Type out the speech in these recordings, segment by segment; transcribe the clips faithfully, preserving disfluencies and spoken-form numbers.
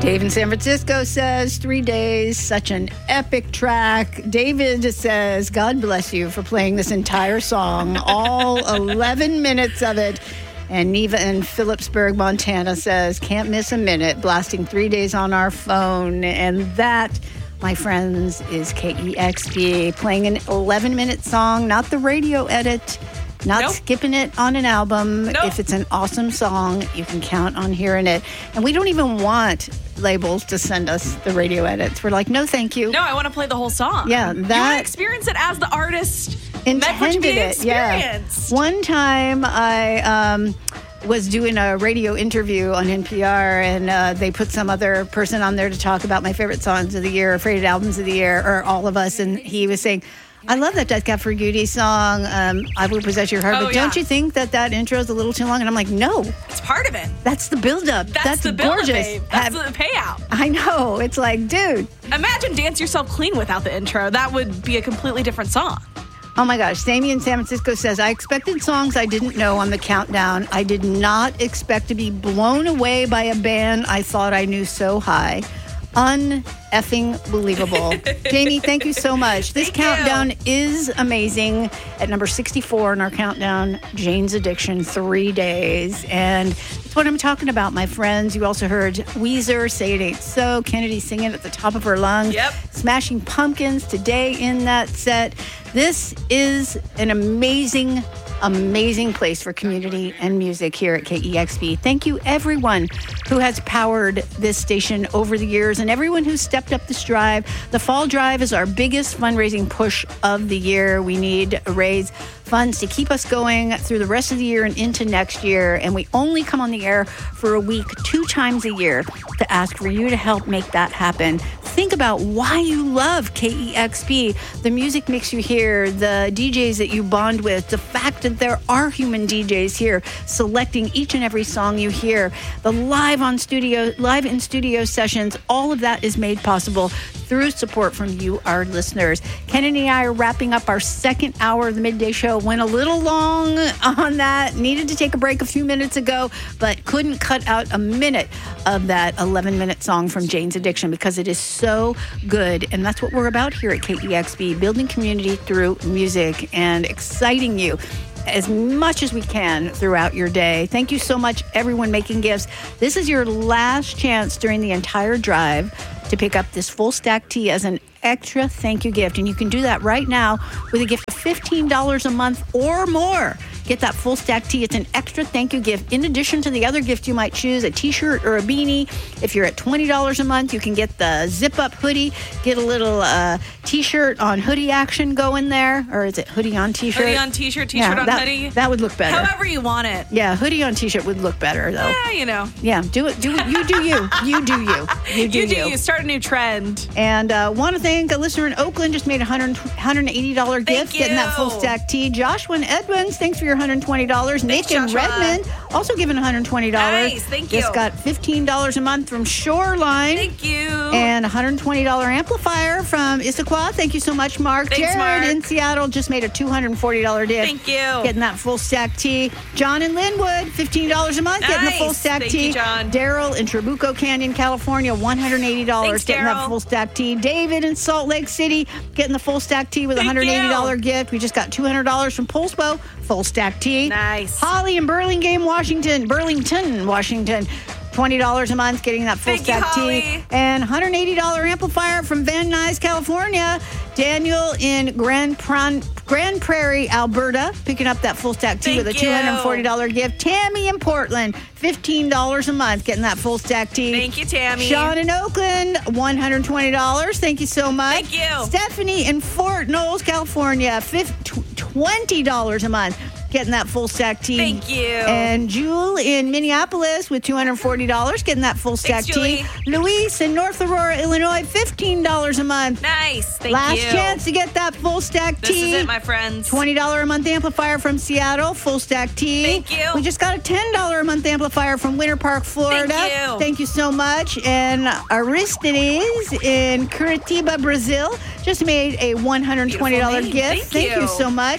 Dave in San Francisco says, three days, such an epic track. David says, God bless you for playing this entire song, all eleven minutes of it. And Neva in Phillipsburg, Montana says, can't miss a minute, blasting three days on our phone. And that, my friends, is K E X P, playing an eleven-minute song, not the radio edit, not nope. skipping it on an album. Nope. If it's an awesome song, you can count on hearing it. And we don't even want labels to send us the radio edits. We're like, no, thank you. No, I want to play the whole song. Yeah, that... You want to experience it as the artist intended it. Yeah. One time I um, was doing a radio interview on N P R, and uh, they put some other person on there to talk about my favorite songs of the year, or favorite albums of the year, or all of us. And he was saying, I love that Death Cab for Cutie song, um, I Will Possess Your Heart, oh, but yeah. don't you think that that intro is a little too long? And I'm like, no. It's part of it. That's the build-up. That's, That's the build-up, gorgeous. babe. That's Have, the payout. I know. It's like, dude. Imagine Dance Yourself Clean without the intro. That would be a completely different song. Oh, my gosh. Sammy in San Francisco says, I expected songs I didn't know on the countdown. I did not expect to be blown away by a band I thought I knew so high. Un-effing believable. Jamie, thank you so much. This thank countdown you. is amazing. At number sixty-four in our countdown, Jane's Addiction, three days. And that's what I'm talking about, my friends. You also heard Weezer, Say It Ain't So, Kennedy singing at the top of her lungs. Yep. Smashing Pumpkins today in that set. This is an amazing amazing place for community and music here at K E X P. Thank you, everyone who has powered this station over the years and everyone who stepped up this drive. The Fall Drive is our biggest fundraising push of the year. We need to raise funds to keep us going through the rest of the year and into next year. And we only come on the air for a week, two times a year, to ask for you to help make that happen. Think about why you love K E X P, the music mix you hear, the D Js that you bond with, the fact that there are human D Js here selecting each and every song you hear, the live on studio, live in studio sessions, all of that is made possible through support from you, our listeners. Kennedy and I are wrapping up our second hour of the midday show. Went a little long on that. Needed to take a break a few minutes ago, but couldn't cut out a minute of that eleven-minute song from Jane's Addiction because it is so good. And that's what we're about here at K E X P, building community through music and exciting you as much as we can throughout your day. Thank you so much, everyone making gifts. This is your last chance during the entire drive to pick up this full stack tee as an extra thank you gift. And you can do that right now with a gift of fifteen dollars a month or more. Get that full stack tee. It's an extra thank you gift in addition to the other gift you might choose, a t-shirt or a beanie. If you're at twenty dollars a month, you can get the zip-up hoodie, get a little uh, t-shirt on hoodie action going there. Or is it hoodie on t-shirt? Hoodie on t-shirt, t-shirt yeah, on that, hoodie. That would look better. However you want it. Yeah, hoodie on t-shirt would look better, though. Yeah, you know. Yeah, do it. Do it. You do you. You do you. You do you. Do you. you. Start a new trend. And uh, want to thank a listener in Oakland, just made a one hundred eighty dollars gift, you. getting that full stack tee. Joshua and Edmonds, thanks for your one hundred twenty dollars. Thanks, Nick and Joshua. Redmond, also giving one hundred twenty dollars. Nice, thank you. Just got fifteen dollars a month from Shoreline. Thank you. And one hundred twenty dollars amplifier from Issaquah. Thank you so much, Mark. Thanks, Jared Mark. in Seattle just made a two hundred forty dollars gift. Thank you. Getting that full stack tee. John in Linwood, fifteen dollars a month, Nice. getting the full stack Thank tee. you, John. Daryl in Trabuco Canyon, California, one hundred eighty dollars, Thanks, getting that Daryl. full stack tee. David in Salt Lake City, getting the full stack tee with a Thank one hundred eighty dollars you. gift. We just got two hundred dollars from Pulsebo, full stack tee. Nice. Holly in Burlingame, Washington, Burlington, Washington. twenty dollars a month, getting that full Thank you, stack tee. Holly. And one hundred eighty dollars amplifier from Van Nuys, California. Daniel in Grand, Pran- Grand Prairie, Alberta, picking up that full stack tee Thank with a you. two hundred forty dollars gift. Tammy in Portland, fifteen dollars a month, getting that full stack tee. Thank you, Tammy. Sean in Oakland, one hundred twenty dollars. Thank you so much. Thank you. Stephanie in Fort Knowles, California, twenty dollars a month, getting that full stack tee. Thank you. And Jewel in Minneapolis with two hundred forty dollars, getting that full stack Thanks, tee. Luis in North Aurora, Illinois, fifteen dollars a month. Nice. Thank Last you. chance to get that full stack This tee. is it, my friends. twenty dollars a month amplifier from Seattle, full stack tee. Thank you. We just got a ten dollars a month amplifier from Winter Park, Florida. Thank you. Thank you so much. And Aristides in Curitiba, Brazil, just made a one hundred twenty dollars Beautiful name. gift. Thank you you. so much.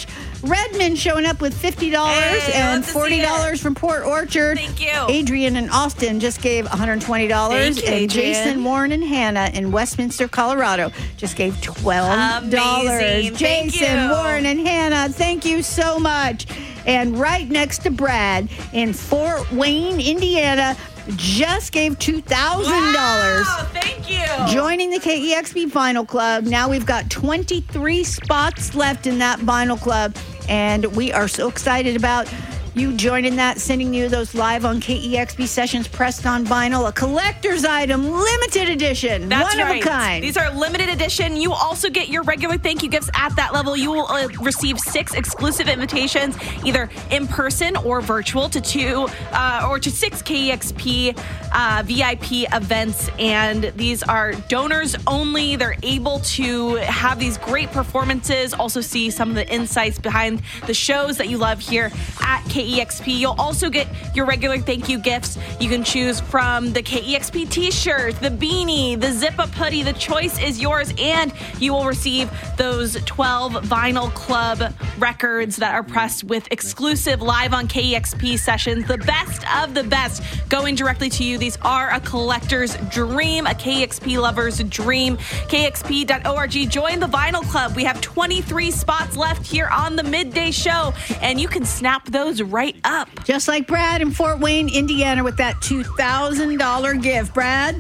Redmond showing up with fifty dollars Hey, and love to forty dollars see from Port Orchard. Thank you. Adrian in Austin just gave one hundred twenty dollars. Thank you, and Adrian. Jason, Warren, and Hannah in Westminster, Colorado just gave twelve dollars. Amazing. Thank Jason, you. Warren, and Hannah, thank you so much. And right next to Brad in Fort Wayne, Indiana, just gave two thousand dollars. Wow, thank you. Joining the K E X P Vinyl Club. Now we've got twenty-three spots left in that Vinyl Club, and we are so excited about you joining that, sending you those live on K E X P sessions pressed on vinyl, a collector's item, limited edition, That's one right. of a kind. These are limited edition. You also get your regular thank you gifts at that level. You will uh, receive six exclusive invitations, either in person or virtual, to two uh, or to six K E X P uh, V I P events. And these are donors only. They're able to have these great performances, also see some of the insights behind the shows that you love here at K E X P. You'll also get your regular thank you gifts. You can choose from the K E X P t-shirt, the beanie, the zip-up hoodie. The choice is yours, and you will receive those twelve Vinyl Club records that are pressed with exclusive live on K E X P sessions, the best of the best going directly to you. These are a collector's dream, a K E X P lover's dream. K X P dot org. Join the Vinyl Club. We have twenty-three spots left here on the midday show, and you can snap those right up. Just like Brad in Fort Wayne, Indiana, with that two thousand dollars gift. Brad?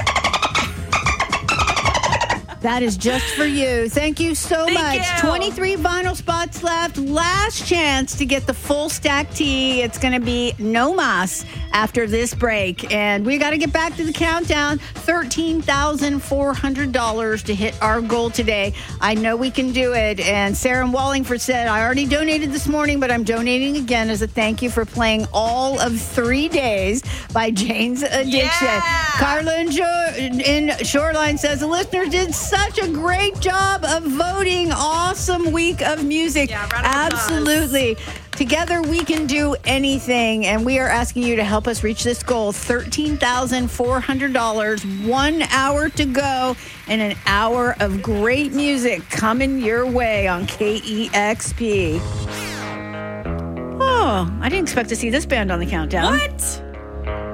That is just for you. Thank you so Thank much. you. twenty-three vinyl spots left. Last chance to get the full stack tee. It's going to be no mas after this break. And we got to get back to the countdown. thirteen thousand four hundred dollars to hit our goal today. I know we can do it. And Sarah in Wallingford said, I already donated this morning, but I'm donating again as a thank you for playing all of Three Days by Jane's Addiction. Yeah. Carla in, jo- in Shoreline says, the listeners did such a great job of voting. Awesome week of music. Yeah, round of applause. Absolutely. Together we can do anything, and we are asking you to help us reach this goal. thirteen thousand four hundred dollars, one hour to go, and an hour of great music coming your way on K E X P. Oh, I didn't expect to see this band on the countdown. What?